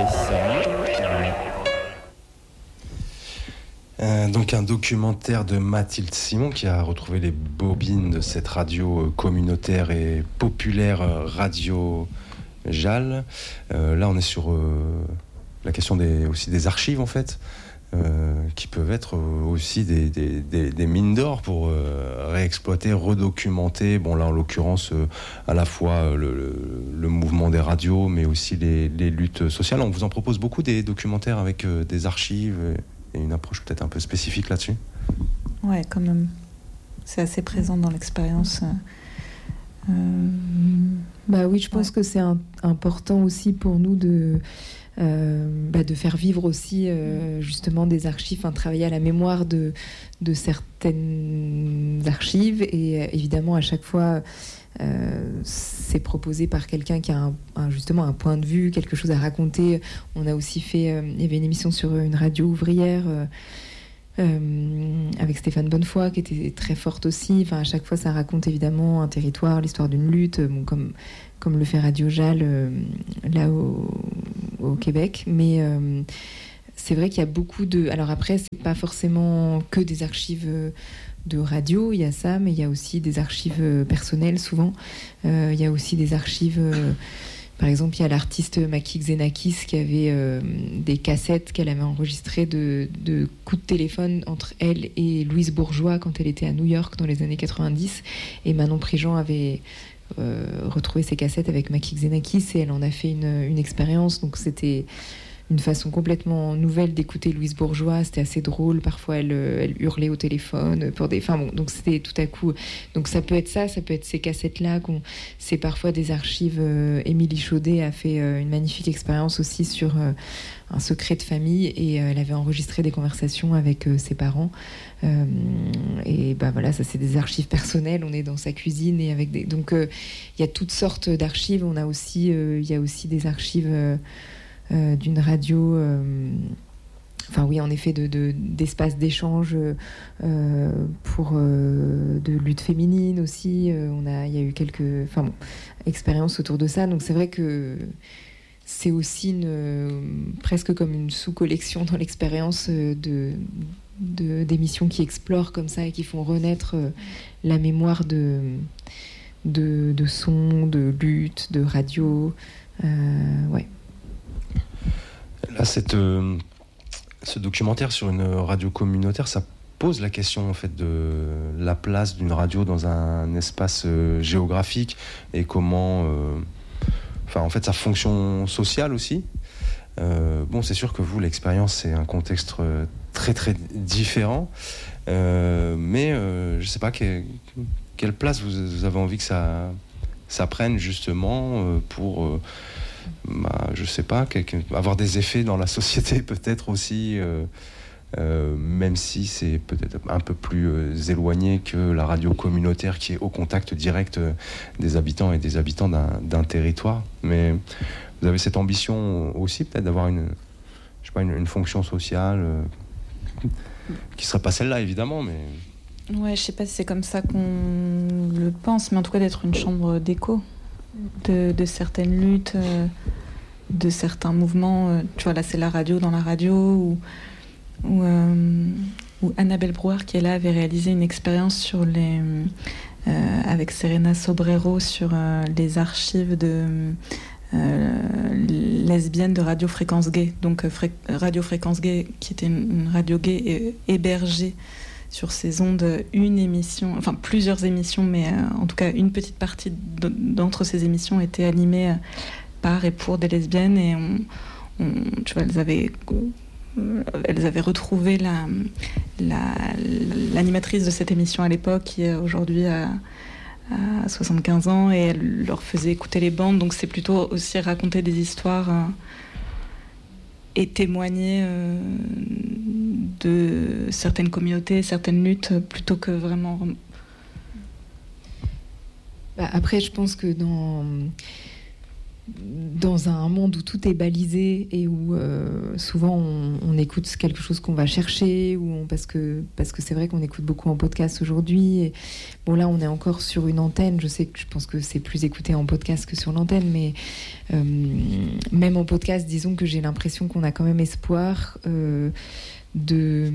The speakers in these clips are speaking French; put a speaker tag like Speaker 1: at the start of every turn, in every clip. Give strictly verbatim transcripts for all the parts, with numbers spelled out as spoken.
Speaker 1: Euh, donc un documentaire de Mathilde Simon qui a retrouvé les bobines de cette radio communautaire et populaire Radio Jalles. Euh, là on est sur euh, la question des, aussi des archives en fait. Euh, qui peuvent être aussi des, des, des, des mines d'or pour euh, réexploiter, redocumenter, bon là en l'occurrence euh, à la fois le, le, le mouvement des radios mais aussi les, les luttes sociales. On vous en propose beaucoup des documentaires avec euh, des archives et une approche peut-être un peu spécifique là-dessus.
Speaker 2: Ouais, quand même. C'est assez présent dans l'expérience. Euh...
Speaker 3: Bah oui, je pense ouais. que c'est un, important aussi pour nous de... Euh, bah de faire vivre aussi euh, justement des archives, enfin, travailler à la mémoire de, de certaines archives et euh, évidemment à chaque fois euh, c'est proposé par quelqu'un qui a un, un, justement un point de vue, quelque chose à raconter. On a aussi fait, euh, il y avait une émission sur une radio ouvrière euh, Euh, avec Stéphane Bonnefoy qui était très forte aussi. Enfin, à chaque fois ça raconte évidemment un territoire, l'histoire d'une lutte, bon, comme, comme le fait Radio Jalles euh, là au, au Québec, mais euh, c'est vrai qu'il y a beaucoup de... Alors après c'est pas forcément que des archives de radio, il y a ça, mais il y a aussi des archives personnelles souvent, euh, il y a aussi des archives euh, par exemple, il y a l'artiste Maki Xenakis qui avait euh, des cassettes qu'elle avait enregistrées de, de coups de téléphone entre elle et Louise Bourgeois quand elle était à New York dans les années quatre-vingt-dix. Et Manon Prigent avait euh, retrouvé ces cassettes avec Maki Xenakis et elle en a fait une, une expérience. Donc c'était une façon complètement nouvelle d'écouter Louise Bourgeois. C'était assez drôle. Parfois, elle, elle hurlait au téléphone pour des... Enfin bon, donc c'était tout à coup... Donc ça peut être ça, ça peut être ces cassettes-là. Qu'on... C'est parfois des archives. Euh, Émilie Chaudet a fait euh, une magnifique expérience aussi sur euh, un secret de famille et euh, elle avait enregistré des conversations avec euh, ses parents. Euh, et bah voilà, ça c'est des archives personnelles. On est dans sa cuisine et avec des... Donc il euh, y a toutes sortes d'archives. On a aussi... Il euh, y a aussi des archives... Euh, Euh, d'une radio, euh, enfin oui, en effet, de, de, d'espaces d'échange euh, pour euh, de lutte féminine aussi. Euh, on a, il y a eu quelques, enfin bon, expériences autour de ça. Donc c'est vrai que c'est aussi une, euh, presque comme une sous-collection dans l'expérience de, de d'émissions qui explorent comme ça et qui font renaître euh, la mémoire de de, de sons, de lutte, de radio. Euh, ouais.
Speaker 1: Là, cette, euh, ce documentaire sur une radio communautaire, ça pose la question en fait de la place d'une radio dans un espace euh, géographique et comment, euh, enfin en fait sa fonction sociale aussi. Euh, bon, c'est sûr que vous, l'expérience, c'est un contexte très très différent, euh, mais euh, je sais pas que, quelle place vous, vous avez envie que ça, ça prenne justement euh, pour euh, Bah, je sais pas, avoir des effets dans la société peut-être aussi, euh, euh, même si c'est peut-être un peu plus euh, éloigné que la radio communautaire qui est au contact direct euh, des habitants et des habitants d'un, d'un territoire. Mais vous avez cette ambition aussi peut-être d'avoir une, je sais pas, une, une fonction sociale euh, qui serait pas celle-là évidemment, mais...
Speaker 2: Ouais, je sais pas si c'est comme ça qu'on le pense, mais en tout cas d'être une chambre d'écho de, de certaines luttes, euh, de certains mouvements. Euh, tu vois, là, c'est la radio dans la radio, ou, ou, euh, ou Annabelle Brouard, qui est là, avait réalisé une expérience sur les, euh, avec Serena Sobrero sur euh, les archives de euh, lesbiennes de Radio Fréquence Gay. Donc, euh, Fré- Radio Fréquence Gay, qui était une, une radio gay et, hébergée sur ces ondes, une émission, enfin plusieurs émissions, mais euh, en tout cas une petite partie de, d'entre ces émissions était animée euh, par et pour des lesbiennes, et on, on, tu vois, elles avaient, euh, elles avaient retrouvé la, la, l'animatrice de cette émission à l'époque, qui est aujourd'hui à, à soixante-quinze ans, et elle leur faisait écouter les bandes. Donc c'est plutôt aussi raconter des histoires euh, et témoigner euh, de certaines communautés, certaines luttes, plutôt que vraiment...
Speaker 3: Bah après, je pense que dans... dans un monde où tout est balisé et où euh, souvent on, on écoute quelque chose qu'on va chercher, ou on, parce que parce que c'est vrai qu'on écoute beaucoup en podcast aujourd'hui. Et, bon, là on est encore sur une antenne. Je sais que je pense que c'est plus écouté en podcast que sur l'antenne, mais euh, même en podcast, disons que j'ai l'impression qu'on a quand même espoir euh, de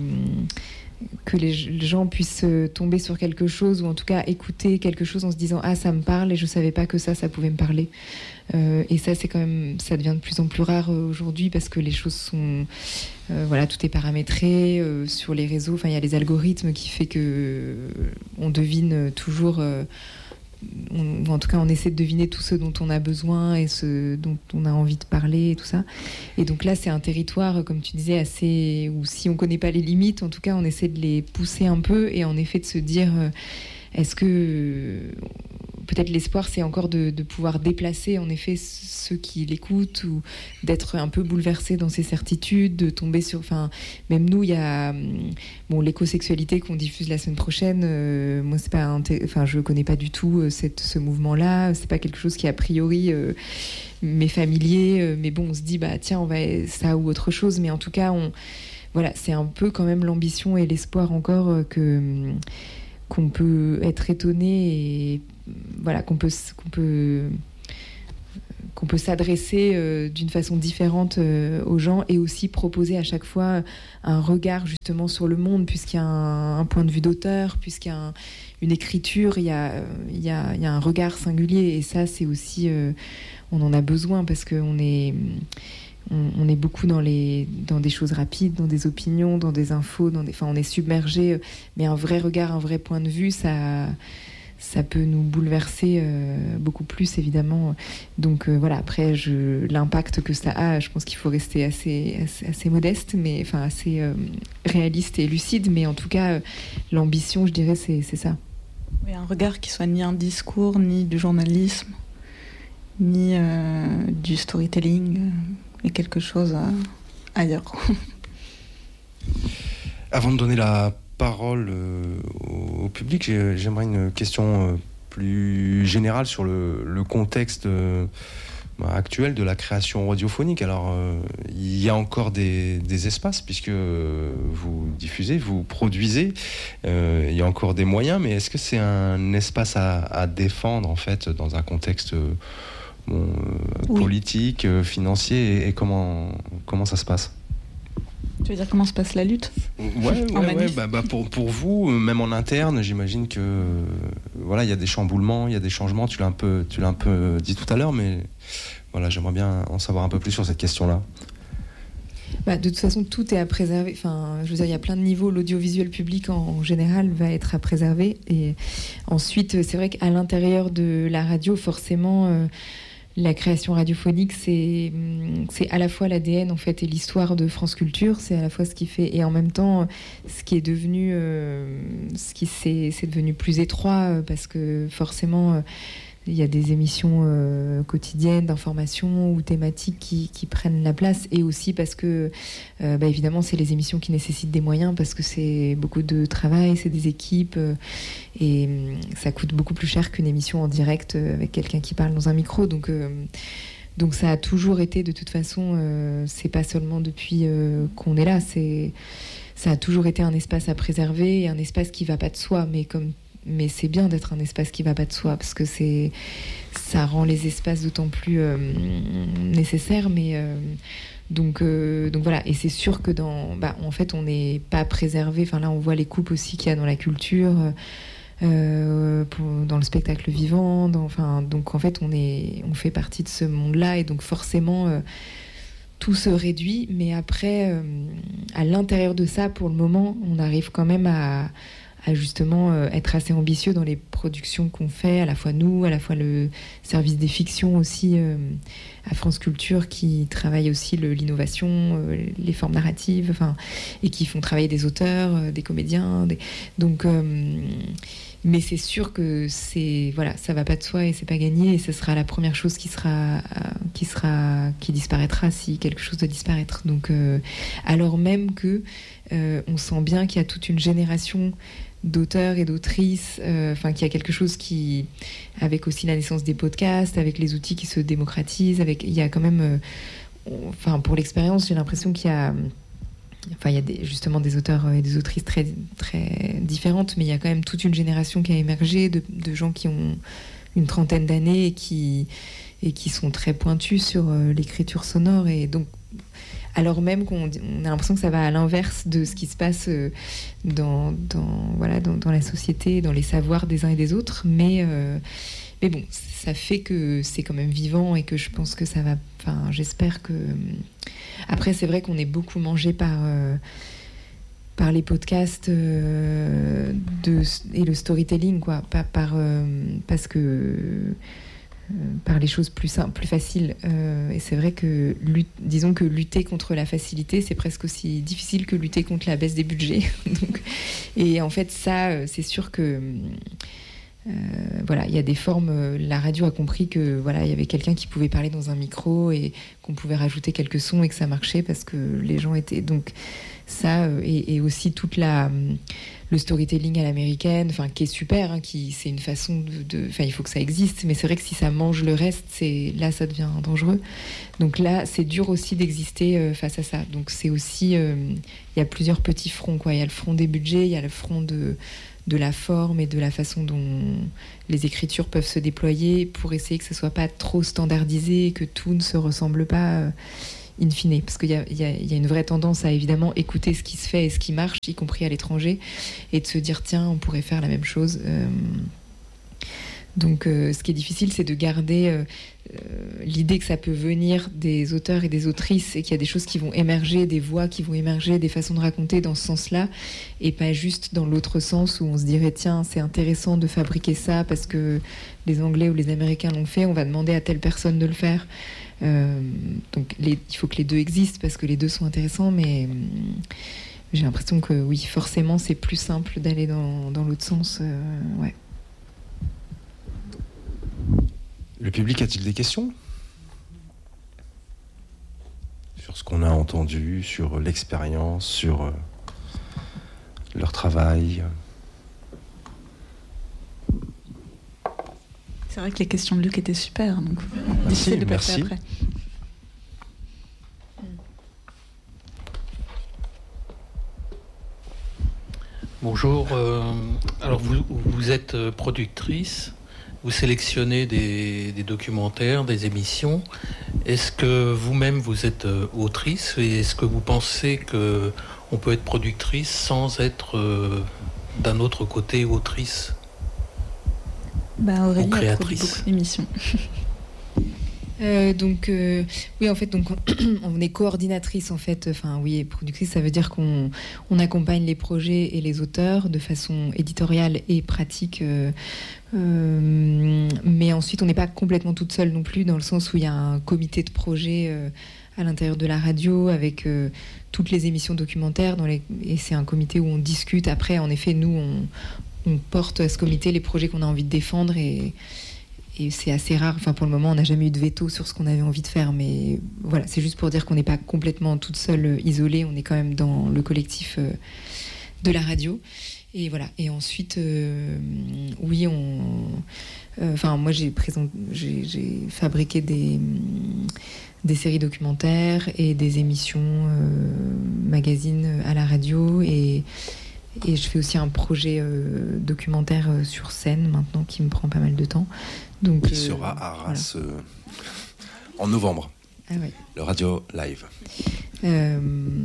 Speaker 3: que les gens puissent tomber sur quelque chose, ou en tout cas écouter quelque chose en se disant ah, ça me parle et je savais pas que ça ça pouvait me parler. Euh, et ça c'est quand même, ça devient de plus en plus rare aujourd'hui, parce que les choses sont euh, voilà, tout est paramétré euh, sur les réseaux. Enfin, il y a les algorithmes qui fait que euh, on devine toujours euh, on, en tout cas on essaie de deviner tout ce dont on a besoin et ce dont on a envie de parler et tout ça. Et donc là c'est un territoire, comme tu disais, assez, où si on connaît pas les limites, en tout cas on essaie de les pousser un peu, et en effet de se dire euh, est-ce que euh, peut-être l'espoir c'est encore de, de pouvoir déplacer en effet ceux qui l'écoutent, ou d'être un peu bouleversé dans ses certitudes, de tomber sur, enfin même nous il y a bon l'écosexualité qu'on diffuse la semaine prochaine, euh, moi c'est pas enfin je connais pas du tout euh, cette, ce mouvement là, c'est pas quelque chose qui a priori euh, m'est familier, euh, mais bon on se dit bah tiens on va ça ou autre chose, mais en tout cas on voilà, c'est un peu quand même l'ambition et l'espoir encore euh, que qu'on peut être étonné, et voilà, qu'on peut qu'on peut qu'on peut s'adresser euh, d'une façon différente euh, aux gens, et aussi proposer à chaque fois un regard justement sur le monde, puisqu'il y a un, un point de vue d'auteur, puisqu'il y a un, une écriture, il y a il y a il y a un regard singulier, et ça c'est aussi euh, on en a besoin, parce que on est On, on est beaucoup dans, les, dans des choses rapides, dans des opinions, dans des infos, dans des, enfin, on est submergé, mais un vrai regard, un vrai point de vue, ça, ça peut nous bouleverser euh, beaucoup plus, évidemment. Donc euh, voilà, après, je, l'impact que ça a, je pense qu'il faut rester assez, assez, assez modeste, mais, enfin assez euh, réaliste et lucide, mais en tout cas, euh, l'ambition, je dirais, c'est, c'est ça.
Speaker 2: Oui, un regard qui soit ni un discours, ni du journalisme, ni euh, du storytelling, euh... et quelque chose ailleurs.
Speaker 1: Avant de donner la parole euh, au public, j'aimerais une question euh, plus générale sur le, le contexte euh, actuel de la création radiophonique. Alors, euh, il y a encore des, des espaces, puisque vous diffusez, vous produisez, euh, il y a encore des moyens, mais est-ce que c'est un espace à, à défendre, en fait, dans un contexte... Euh, Bon, euh, oui. politique, euh, financier, et, et comment, comment ça se passe?
Speaker 2: Tu veux dire comment se passe la lutte?
Speaker 1: Ouais, ouais, ouais bah, bah pour, pour vous, même en interne, j'imagine que euh, voilà, il y a des chamboulements, il y a des changements, tu l'as un peu, tu l'as un peu dit tout à l'heure, mais voilà, j'aimerais bien en savoir un peu plus sur cette question-là.
Speaker 3: Bah, de toute façon, tout est à préserver. Enfin, je veux dire, il y a plein de niveaux. L'audiovisuel public, en, en général, va être à préserver. Et ensuite, c'est vrai qu'à l'intérieur de la radio, forcément... Euh, la création radiophonique, c'est, c'est à la fois l'A D N en fait et l'histoire de France Culture. C'est à la fois ce qui fait, et en même temps ce qui est devenu, euh, ce qui c'est, c'est devenu plus étroit, parce que forcément il y a des émissions euh, quotidiennes d'information ou thématiques qui, qui prennent la place, et aussi parce que euh, bah, évidemment c'est les émissions qui nécessitent des moyens, parce que c'est beaucoup de travail, c'est des équipes, euh, et euh, ça coûte beaucoup plus cher qu'une émission en direct euh, avec quelqu'un qui parle dans un micro. Donc euh, donc ça a toujours été, de toute façon, euh, c'est pas seulement depuis euh, qu'on est là, c'est ça a toujours été un espace à préserver, et un espace qui va pas de soi, mais comme mais c'est bien d'être un espace qui va pas de soi, parce que c'est, ça rend les espaces d'autant plus euh, nécessaires. Mais euh, donc, euh, donc voilà. Et c'est sûr que dans, bah, en fait, on n'est pas préservé. Enfin là, on voit les coupes aussi qu'il y a dans la culture, euh, pour, dans le spectacle vivant. Dans, enfin, donc en fait, on est, on fait partie de ce monde-là, et donc forcément. Euh, tout se réduit, mais après, euh, à l'intérieur de ça, pour le moment, on arrive quand même à, à justement euh, être assez ambitieux dans les productions qu'on fait, à la fois nous, à la fois le service des fictions aussi euh, à France Culture, qui travaille aussi le, l'innovation, euh, les formes narratives, enfin, et qui font travailler des auteurs, euh, des comédiens, des... donc... Euh, mais c'est sûr que c'est voilà, ça va pas de soi, et c'est pas gagné, et ce sera la première chose qui sera qui sera qui disparaîtra si quelque chose doit disparaître. Donc euh, alors même que euh, on sent bien qu'il y a toute une génération d'auteurs et d'autrices, enfin euh, qu'il y a quelque chose qui, avec aussi la naissance des podcasts, avec les outils qui se démocratisent, avec il y a quand même, euh, enfin pour l'expérience, j'ai l'impression qu'il y a, enfin il y a des, justement des auteurs et des autrices très très différentes, mais il y a quand même toute une génération qui a émergé de, de gens qui ont une trentaine d'années et qui et qui sont très pointus sur euh, l'écriture sonore, et donc alors même qu'on on a l'impression que ça va à l'inverse de ce qui se passe euh, dans, dans, voilà, dans, dans la société, dans les savoirs des uns et des autres, mais, euh, mais bon, ça fait que c'est quand même vivant et que je pense que ça va, enfin j'espère que... Après c'est vrai qu'on est beaucoup mangé par... Euh, par les podcasts euh, de, et le storytelling, quoi, pas par, euh, parce que euh, par les choses plus simples, plus faciles. Euh, et c'est vrai que, lutte, disons que lutter contre la facilité, c'est presque aussi difficile que lutter contre la baisse des budgets. Donc, et en fait, ça, c'est sûr que euh, voilà, il y a des formes. La radio a compris que voilà, il y avait quelqu'un qui pouvait parler dans un micro et qu'on pouvait rajouter quelques sons et que ça marchait parce que les gens étaient donc. Ça et, et aussi toute la le storytelling à l'américaine, enfin qui est super, hein, qui c'est une façon de, enfin il faut que ça existe, mais c'est vrai que si ça mange le reste, c'est là ça devient dangereux. Donc là c'est dur aussi d'exister euh, face à ça. Donc c'est aussi il euh, y a plusieurs petits fronts, quoi. Il y a le front des budgets, il y a le front de de la forme et de la façon dont les écritures peuvent se déployer pour essayer que ça soit pas trop standardisé, que tout ne se ressemble pas. Euh, in fine, parce qu'il y a, il y a, il y a une vraie tendance à évidemment écouter ce qui se fait et ce qui marche, y compris à l'étranger, et de se dire tiens, on pourrait faire la même chose. Euh, donc euh, ce qui est difficile, c'est de garder euh, euh, l'idée que ça peut venir des auteurs et des autrices et qu'il y a des choses qui vont émerger, des voix qui vont émerger, des façons de raconter dans ce sens-là, et pas juste dans l'autre sens où on se dirait tiens, c'est intéressant de fabriquer ça parce que les Anglais ou les Américains l'ont fait, on va demander à telle personne de le faire. Euh, donc les, il faut que les deux existent parce que les deux sont intéressants, mais euh, j'ai l'impression que oui, forcément c'est plus simple d'aller dans, dans l'autre sens. Euh, ouais.
Speaker 1: Le public a-t-il des questions sur ce qu'on a entendu, sur l'expérience, sur euh, leur travail?
Speaker 2: C'est vrai que les questions de Luc étaient super, donc
Speaker 1: merci,
Speaker 2: difficile de passer
Speaker 1: merci.
Speaker 2: après.
Speaker 4: Bonjour, euh, alors vous, vous êtes productrice, vous sélectionnez des, des documentaires, des émissions. Est-ce que vous-même vous êtes autrice et est-ce que vous pensez qu'on peut être productrice sans être euh, d'un autre côté autrice?
Speaker 2: Bah Aurélie a produit beaucoup d'émissions.
Speaker 3: Euh, donc euh, oui en fait donc on est coordinatrice en fait, enfin oui, et productrice, ça veut dire qu'on on accompagne les projets et les auteurs de façon éditoriale et pratique, euh, euh, mais ensuite on n'est pas complètement toute seule non plus, dans le sens où il y a un comité de projet euh, à l'intérieur de la radio avec euh, toutes les émissions documentaires dans les, et c'est un comité où on discute. Après en effet nous on on porte à ce comité les projets qu'on a envie de défendre, et, et c'est assez rare. Enfin, pour le moment, on n'a jamais eu de veto sur ce qu'on avait envie de faire, mais voilà, c'est juste pour dire qu'on n'est pas complètement toute seule, isolée. On est quand même dans le collectif euh, de la radio. Et voilà. Et ensuite, euh, oui, on. Enfin, euh, moi, j'ai, présent, j'ai, j'ai fabriqué des, des séries documentaires et des émissions euh, magazines à la radio, et Et je fais aussi un projet euh, documentaire euh, sur scène maintenant qui me prend pas mal de temps. Donc,
Speaker 1: il
Speaker 3: euh,
Speaker 1: sera à Arras
Speaker 3: voilà.
Speaker 1: euh, en novembre.
Speaker 3: Ah ouais.
Speaker 1: Le radio live.
Speaker 3: Euh,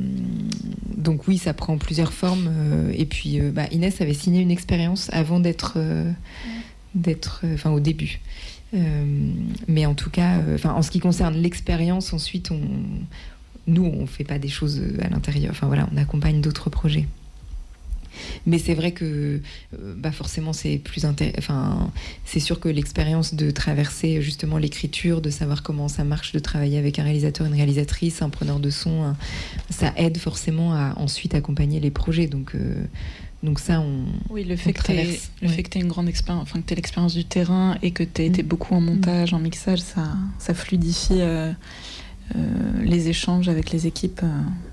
Speaker 3: donc oui, ça prend plusieurs formes. Euh, et puis euh, bah, Inès avait signé une expérience avant d'être, euh, d'être, enfin euh, au début. Euh, mais en tout cas, enfin euh, en ce qui concerne l'expérience, ensuite on, nous on fait pas des choses à l'intérieur. Enfin voilà, on accompagne d'autres projets. Mais c'est vrai que euh, bah forcément c'est plus intér- enfin c'est sûr que l'expérience de traverser justement l'écriture, de savoir comment ça marche, de travailler avec un réalisateur, une réalisatrice, un preneur de son, un, ça aide forcément à ensuite accompagner les projets. Donc euh, donc ça on
Speaker 2: oui le fait
Speaker 3: on
Speaker 2: que t'aies, le
Speaker 3: ouais.
Speaker 2: fait que t'aies une grande expérience, enfin que t'aies l'expérience du terrain et que t'aies été mmh. beaucoup en montage, mmh. en mixage, ça ça fluidifie euh, euh, les échanges avec les équipes. Euh.